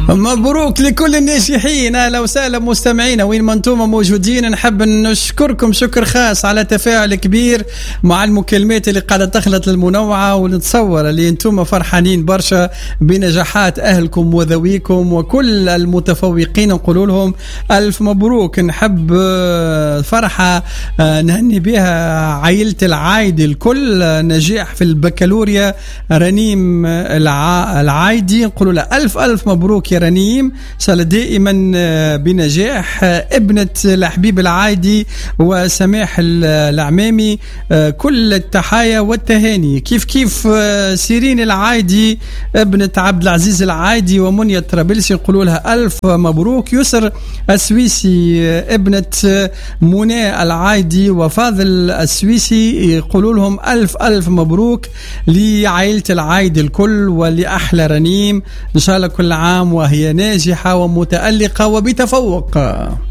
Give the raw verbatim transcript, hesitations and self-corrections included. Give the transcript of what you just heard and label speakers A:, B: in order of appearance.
A: مبروك لكل الناجحين. اهلا وسهلا مستمعينا وين ما انتم موجودين. نحب نشكركم شكر خاص على تفاعل كبير مع المكالمات اللي قاعده تخلط المنوعه، ونتصور اللي انتم فرحانين برشا بنجاحات اهلكم وذويكم وكل المتفوقين. نقول لهم الف مبروك. نحب فرحه نهني بها عائله العايدي الكل، نجاح في البكالوريا رنيم العايدي، نقول لها الف الف مبروك يا رنيم، سال دائما بنجاح. ابنة الحبيب العايدي وسماح العمامي كل التحايا والتهاني. كيف كيف سيرين العايدي ابنة عبد العزيز العايدي ومنيا الطرابلسي نقولوا لها الف مبروك. يسر السويسي ابنة منى العايدي وفاضل السويسي يقولوا لهم الف الف مبروك لعائلة العايدي الكل ولأحلى رنيم، ان شاء الله كل عام وهي ناجحة ومتألقة وبتفوق.